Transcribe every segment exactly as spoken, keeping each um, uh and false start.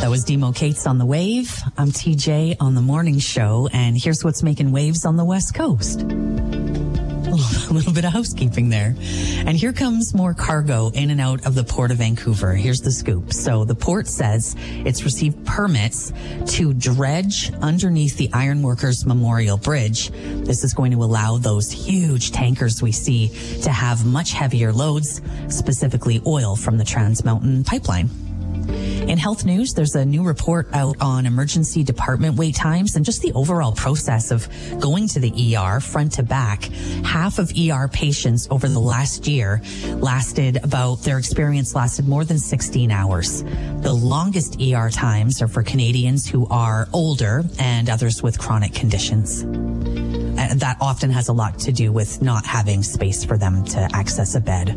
That was Demo Cates on the Wave. I'm T J on the morning show, and here's what's making waves on the West Coast. A little bit of housekeeping there. And here comes more cargo in and out of the Port of Vancouver. Here's the scoop. So the port says it's received permits to dredge underneath the Ironworkers Memorial Bridge. This is going to allow those huge tankers we see to have much heavier loads, specifically oil from the Trans Mountain Pipeline. In health news, there's a new report out on emergency department wait times and just the overall process of going to the E R front to back. Half of E R patients over the last year lasted about, their experience lasted more than sixteen hours. The longest E R times are for Canadians who are older and others with chronic conditions. And that often has a lot to do with not having space for them to access a bed.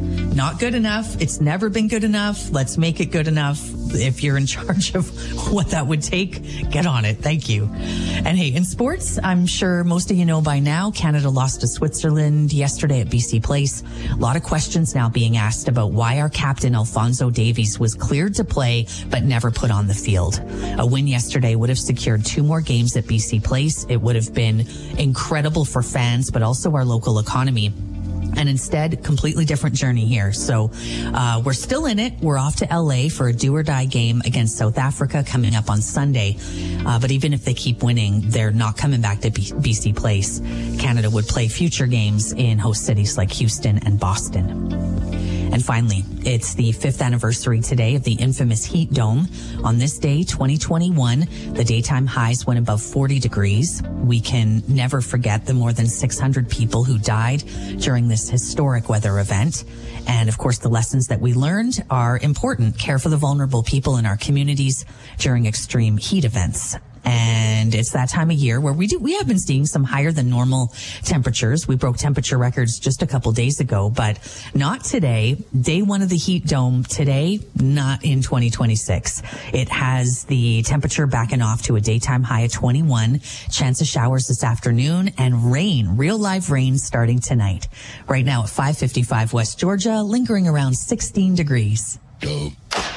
Not good enough. It's never been good enough. Let's make it good enough. If you're in charge of what that would take, get on it. Thank you. And hey, in sports, I'm sure most of you know by now, Canada lost to Switzerland yesterday at B C Place. A lot of questions now being asked about why our captain Alphonso Davies was cleared to play but never put on the field. A win yesterday would have secured two more games at B C Place. It would have been incredible for fans, but also our local economy. And instead, completely different journey here. So uh, we're still in it. We're off to L A for a do or die game against South Africa coming up on Sunday. Uh, but even if they keep winning, they're not coming back to B- BC Place. Canada would play future games in host cities like Houston and Boston. And finally, it's the fifth anniversary today of the infamous heat dome. On this day, twenty twenty-one, the daytime highs went above forty degrees. We can never forget the more than six hundred people who died during this historic weather event. And of course, the lessons that we learned are important. Care for the vulnerable people in our communities during extreme heat events. And it's that time of year where we do, we have been seeing some higher than normal temperatures. We broke temperature records just a couple days ago, but not today. Day one of the heat dome today, not in twenty twenty-six. It has the temperature backing off to a daytime high of twenty-one, chance of showers this afternoon, and rain, real live rain starting tonight. Right now at five fifty-five West Georgia, lingering around sixteen degrees. Dope.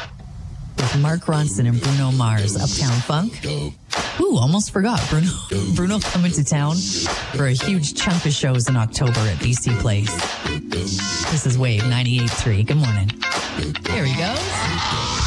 With Mark Ronson and Bruno Mars, Uptown Funk. Ooh, almost forgot. Bruno Bruno coming to town for a huge chunk of shows in October at B C Place. This is Wave ninety-eight point three. Good morning. There he goes.